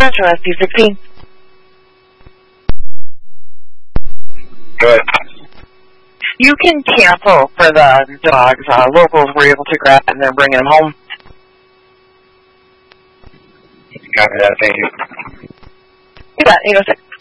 Metro SP16. Good. You can cancel for the dogs. Locals were able to grab and they're bringing them home. Copy that, thank you. You got 806.